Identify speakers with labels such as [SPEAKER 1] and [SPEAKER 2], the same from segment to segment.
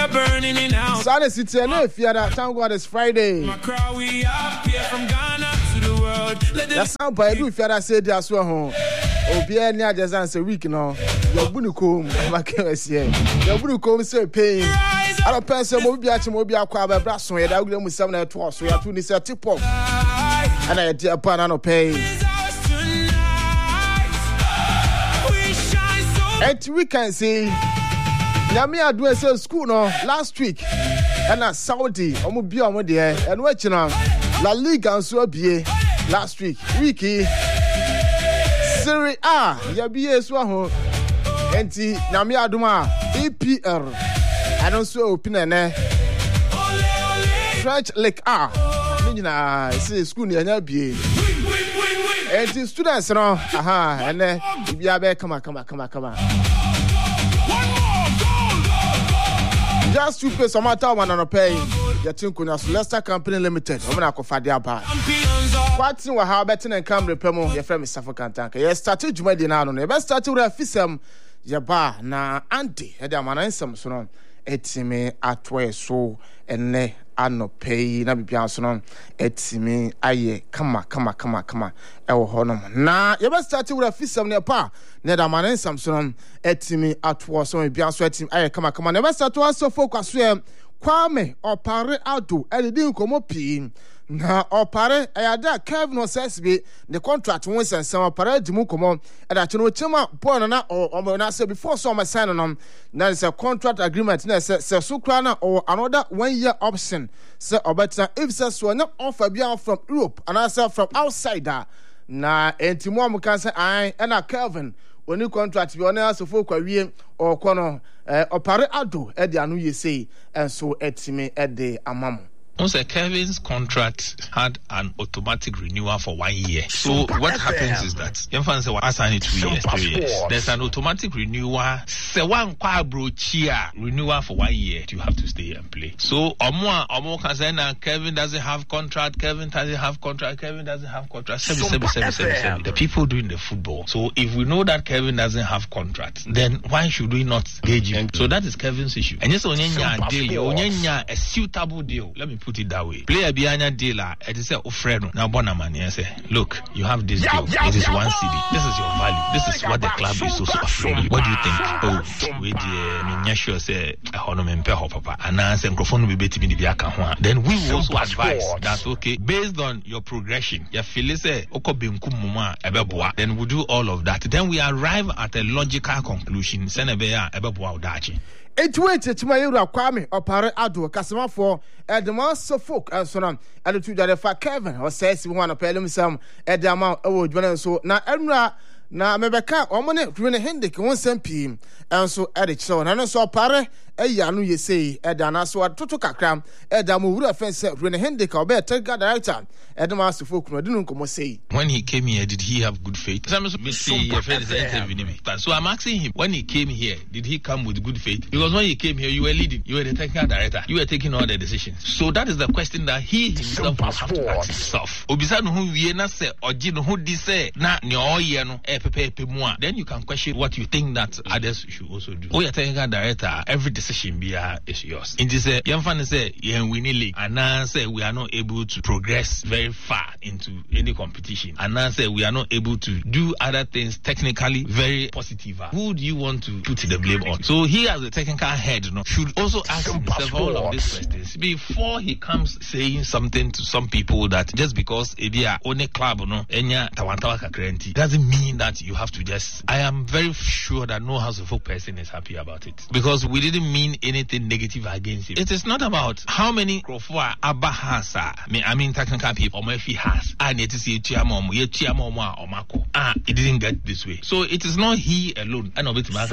[SPEAKER 1] burning in out.
[SPEAKER 2] Sunday City and if you thank God it's Friday.
[SPEAKER 1] My crowd, we up here from Ghana to the world.
[SPEAKER 2] That's how by do if you say that's what home. Obia near just answer week now. Your bunukum, my case here. Your bunukum say pain. I don't pensel mobile crab, brass, and I will with 7 12. So you have to need a tip off. And I did a pan of pay. And we can see Yamia do a school no last week. And a Saudi, Omobia Modia, and watching on La Liga and so be last week. Wiki Serie A, Yabia Swaho, Enti Namia Duma, EPR. I don't so open and French Lake A. Nina, see school near Nabi. And the students, no, aha, and then you are come on. Just to pay some matter one on a pay. You think on us Leicester Company Limited. I'm not going to find bar. What's in how better than come repemo? Your friend is Suffolk Tank. You started to make the now. You best start to refism your bar na auntie. Had a man and some son. Etime atwe so ene anopei na bibia so no etime aye kama ewo honom na ye be start with afisam ne pa ne da manen samson etime atwo so bibia so etime aye kama na be start to so focus so Kwame Opare Ado edidi nkomo pi na Opare ayada Kevin Osesbi the contract won sense Opare dimu komo edache no chema boy na o na say before so my sign on na is a contract agreement na say so kra na or another 1 year option say obeta if say so na offer bia from Europe and also from outside na entimo am kan say I na Kevin when you contract be on as for kwawie or kono Opare Ado e de anu ye say and so etime e de amamo.
[SPEAKER 3] Also, Kevin's contract had an automatic renewal for 1 year. So what happens is that you fans say assign it 2 years, 3 years. There's an automatic renewal. Se one brochia renewal for 1 year. You have to stay and play. So Omo can say now Kevin doesn't have contract. Kevin doesn't have contract. The people doing the football. So if we know that Kevin doesn't have contract, then why should we not gauge him? So that is Kevin's issue. And yes, onyenya deal, onyenya a suitable deal. Let me put it that way. Player behind dealer, it is a friend. Now, Bonamani, say, look, you have this deal. It is 1 CD. This is your value. This is what the club is also offering you. What do you think? Oh, with the sure say, Papa, and I say, microphone will be better. Then we will also advise that, okay, based on your progression, your feelings say, then we do all of that. Then we arrive at a logical conclusion.
[SPEAKER 2] Etwetchema Kwame Opare Ado kasema for Edema Suffolk and so on and to the Kevin or says we want to pay him some Edama Owo so na Emra na mebeka omone Rene Hendrick won sempi and so edit so na no so Opare eyanu ye say edana so atoto kakra edamu wura fence Rene Hendrick obe technical director Edema Suffolk no dinu nkomo say
[SPEAKER 3] when he came here did he have good faith? So I'm asking him, when he came here did he come with good faith? Because when he came here you were leading, you were the technical director, you were taking all the decisions. So that is the question that he himself will have to ask himself. Obisa no hu wie na se oji no hu di se na ne oye no pepe mu a, then you can question what you think that others should also do. Oh, your technical director, every decision is yours. In this Yamfan say we need league and now say we are not able to progress very far into any competition and now say we are not able to do other things technically very positive. Who do you want to put the blame on? So he as a technical head should also ask himself all of these questions before he comes saying something to some people that just because Ebia own a club enya tawantawa kakrenti doesn't mean that you have to just. I am very sure that no House of Folk person is happy about it because we didn't mean anything negative against him. It is not about how many Krofua Abba has. I mean technical people Omefi has. And it is it didn't get this way. So it is not he alone. I know it no,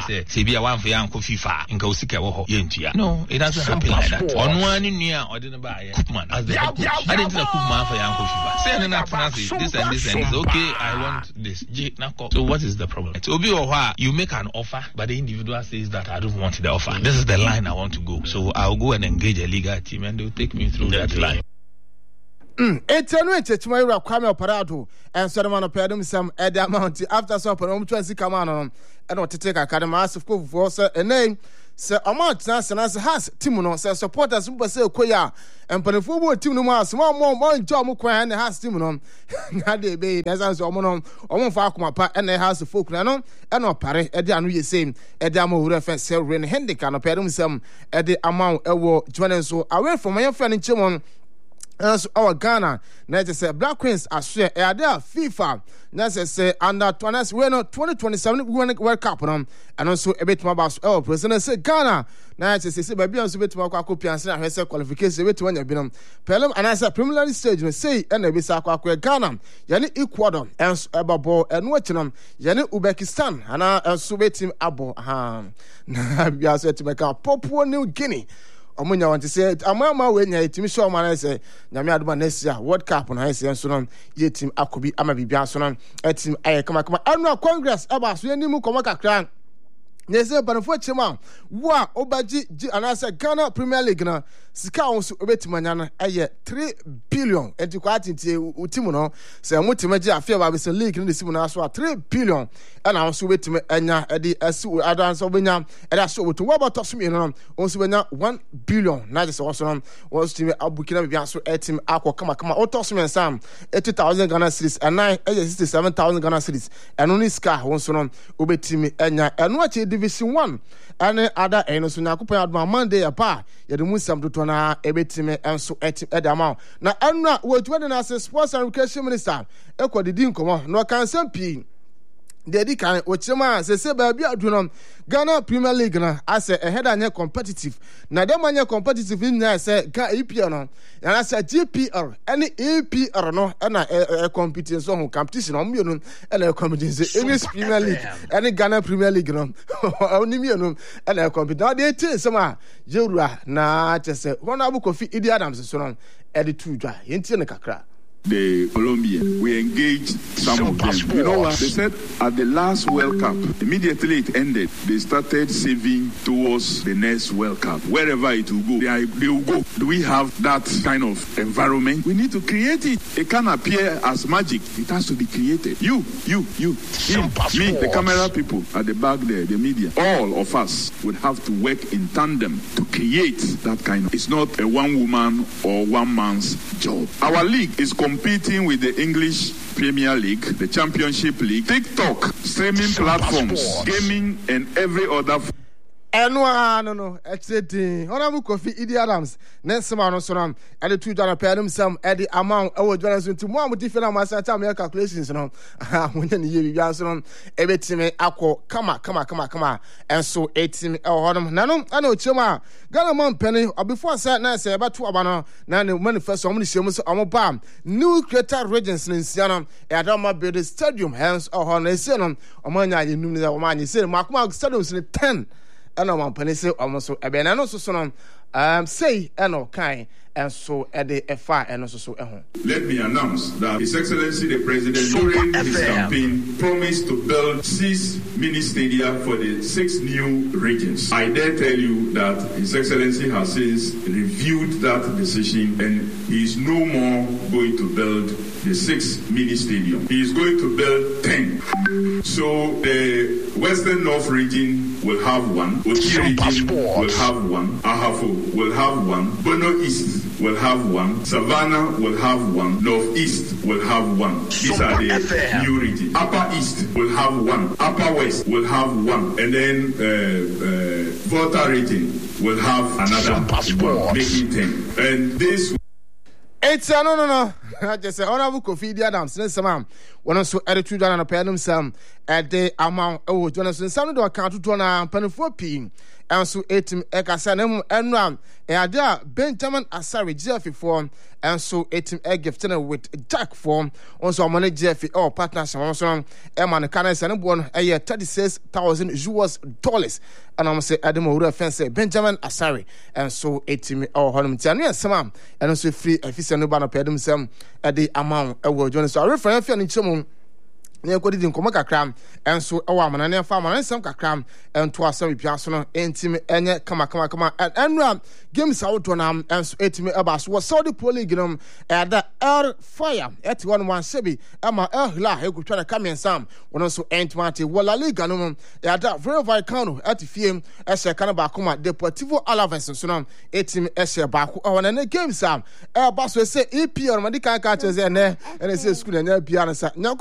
[SPEAKER 3] it doesn't happen like that. On one near or didn't buy Koopman as the head coach. I didn't tell Koopman for Yanko FIFA. Say this and this and this. Okay, I want this. So what is the problem? So you make an offer, but the individual says that I don't want the offer. This is the line I want to go. So I'll go and engage a legal team and they'll take me through that line.
[SPEAKER 2] Etwetchema Kwame Opare Ado and Solomon Opedum some Edda Mount after so on 20 come on and what to take academy of course for a name se amount na has team no se supporters mbo se koya empanefo bo team no ma asoma mo nja mo kwan na has team no na de be na san so omo fa akoma pa na has folk na no e no pare e de anu ye same e de ama wura fe se ren hendika no pedum sem e de amount e wo joining so away from my friend Chimon as our Ghana na say Black Queens aswe e ade FIFA na say under 2027 World Cup no and also a bit more about our president say Ghana na say baby on so bit more akopia answer na say qualification bit one binom pelum and as a preliminary stage no say e na be sa akwa Ghana yani Ecuador and ebabo eno achinom yani Uzbekistan ana so betim abo na bia so etimeka Papua New Guinea omunya want to say amama we nya etimi show man say nyame adoma next year World Cup no say so no ye team akobi ama bibia so no team aye kama annual congress aba so enimu komo kakran nyese banfo chema wa obaji anasa Ghana Premier League na sika on so obetimanya na aye 3 billion enti kwa atintie utimu no se mutimaji afia ba be league no desimu na so 3 billion ana on so obetim anya edi asu adan so benya edi so oboto wa boto so mi no on so benya 1 billion na just so no was team abukina bibia so etim akọ kama oto so men sam 80,000 Ghana cedis and 67,000 Ghana cedis eno ni ska on so no obetim anya eno achi Division 1 and other eno so nyakopan adoma Monday apa ye de musam to na ebetime enso edama na enna wotuwe na as sports and recreation minister ekodidi nkomo no kan sampi dedi kan ochema se baabi adunom Ghana Premier League na as a head anya competitive na dem anya competitive in na say ga EPL no na say GPL any EPL no na competition so competition on mienu na competition English Premier League any Ghana Premier League no oni mienu na competition dey tin sama Jewura na chese Honorable Kofi Idi Adams so no editu dwa yentie ne kakra.
[SPEAKER 4] The Colombian, we engaged some of them. You know what? They said at the last World Cup, immediately it ended, they started saving towards the next World Cup. Wherever it will go, they will go. Do we have that kind of environment? We need to create it. It can't appear as magic. It has to be created. You, me, the camera people at the back there, the media, all of us would have to work in tandem to create that kind of. It's not a one woman or one man's job. Our league is competing with the English Premier League, the Championship League, TikTok, streaming platforms, gaming, and every other.
[SPEAKER 2] No, exciting. Honorable Kofi Idi Adams, Nensema no sonam, and the 2 dollar per them some at the amount I was joining into more different my time calculations. No, when you answer everything, Ako, come, and so 18 Honor. Nano, I know Chema, Ghana man penny, or before I said, I say about 2 abana, Nano manifest so many shamus on bam, new creator regents in Sianam, Adama build stadium, hence or Honor Senum, or Mania, you knew that man, you said, Mark stadiums in 10. And I'm penny almost so a ben and also son say and kind and so at the FI and also so
[SPEAKER 4] Let me announce that His Excellency the President during his campaign promised to build 6 mini stadia for the 6 new regions. I dare tell you that His Excellency has since reviewed that decision and he is no more going to build the 6 mini stadium. He is going to build 10. So the Western North region will have 1, Oti region will have 1, Ahafo will have 1, Bono East will have 1, Savannah will have 1, Northeast will have 1. These are the new regions. Upper East will have 1, Upper West will have 1, and then Volta region will have another 1, making 10. And this.
[SPEAKER 2] It's no. I just say Honorable Kofi Idi Adams. Next time, when also attitude and a pen some at the amount. Oh, Jonathan, some of the account to a penny for P. And so 18 Ekasanemu and Ram. And there Benjamin Asari Jeffy form. And so 18 egg gifted with Jack form. Also, money Jeffy or partnership. Also, Eman Canas and one a year $36,000. And I'm say Adam Ura Fence Benjamin Asari. And so 18 or Honum Tania Samam. And also free efficient no banner pedum some at the amount. I will join us. I refer in Chimon. ne ko di nkomo kakra enso ewa amana ne fa amana nsem kakra ento asem bia so no entimi enye kama enra games out na enso etimi eba so Saudi Pro League no da Air Fire eti 1-1 sebi ama El Hilal ekutwa na Kamiensam wono so entmate La Liga no da Rayo Vallecano eti fie ehye kana ba koma Deportivo Alaves so no etimi ehye ba ko wona ne games eba so se EPL ma di kan ka cheze ne ene se school na bia na sa